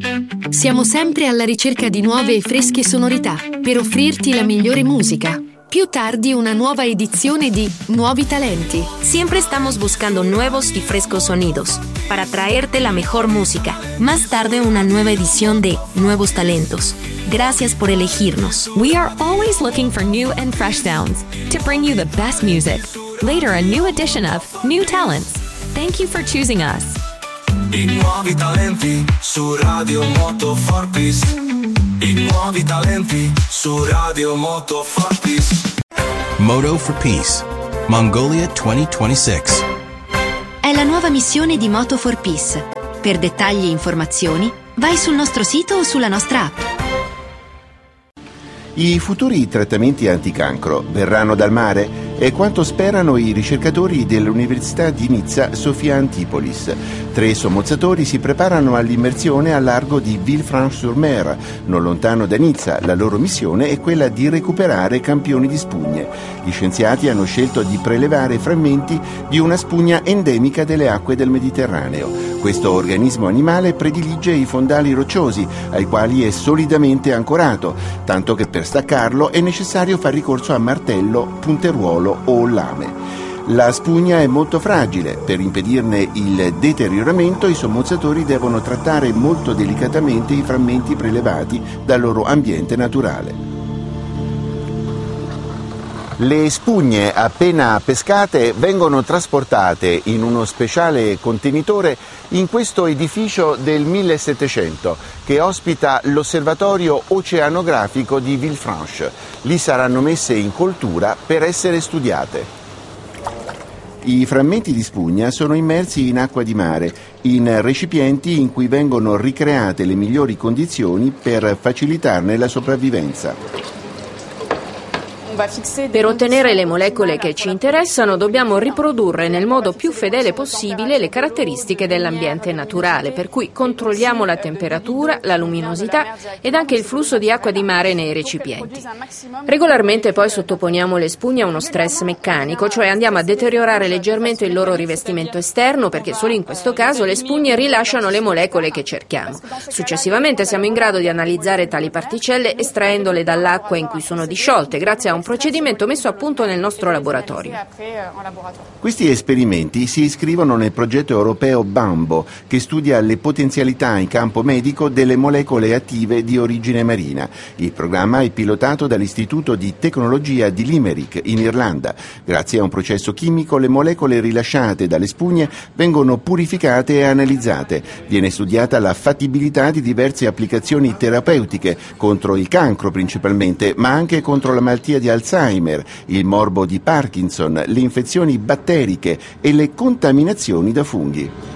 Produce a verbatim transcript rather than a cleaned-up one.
Siamo sempre alla ricerca di nuove e fresche sonorità per offrirti la migliore musica. Più tardi una nueva edición de Nuevi Talenti. Siempre estamos buscando nuevos y frescos sonidos para traerte la mejor música. Más tarde una nueva edición de Nuevos Talentos. Gracias por elegirnos. We are always looking for new and fresh sounds to bring you the best music. Later a new edition of New Talents. Thank you for choosing us. I nuovi talenti su Radio Moto Fortis. I nuovi talenti su Radio Moto Fortis. Moto for Peace, Mongolia twenty twenty-six. È la nuova missione di Moto for Peace. Per dettagli e informazioni, vai sul nostro sito o sulla nostra app. I futuri trattamenti anticancro verranno dal mare? È quanto sperano i ricercatori dell'Università di Nizza Sophia Antipolis. Tre sommozzatori si preparano all'immersione al largo di Villefranche-sur-Mer, non lontano da Nizza. La loro missione è quella di recuperare campioni di spugne. Gli scienziati hanno scelto di prelevare frammenti di una spugna endemica delle acque del Mediterraneo. Questo organismo animale predilige i fondali rocciosi, ai quali è solidamente ancorato, tanto che per staccarlo è necessario far ricorso a martello, punteruolo o lame. La spugna è molto fragile. Per impedirne il deterioramento, i sommozzatori devono trattare molto delicatamente i frammenti prelevati dal loro ambiente naturale. Le spugne appena pescate vengono trasportate in uno speciale contenitore in questo edificio del millesettecento che ospita l'osservatorio oceanografico di Villefranche. Lì saranno messe in coltura per essere studiate. I frammenti di spugna sono immersi in acqua di mare, in recipienti in cui vengono ricreate le migliori condizioni per facilitarne la sopravvivenza. Per ottenere le molecole che ci interessano dobbiamo riprodurre nel modo più fedele possibile le caratteristiche dell'ambiente naturale, per cui controlliamo la temperatura, la luminosità ed anche il flusso di acqua di mare nei recipienti. Regolarmente poi sottoponiamo le spugne a uno stress meccanico, cioè andiamo a deteriorare leggermente il loro rivestimento esterno, perché solo in questo caso le spugne rilasciano le molecole che cerchiamo. Successivamente siamo in grado di analizzare tali particelle estraendole dall'acqua in cui sono disciolte, grazie a un procedimento messo a punto nel nostro laboratorio. Questi esperimenti si iscrivono nel progetto europeo BAMBO, che studia le potenzialità in campo medico delle molecole attive di origine marina. Il programma è pilotato dall'Istituto di Tecnologia di Limerick, in Irlanda. Grazie a un processo chimico, le molecole rilasciate dalle spugne vengono purificate e analizzate. Viene studiata la fattibilità di diverse applicazioni terapeutiche, contro il cancro principalmente, ma anche contro la malattia di Alzheimer, il morbo di Parkinson, le infezioni batteriche e le contaminazioni da funghi.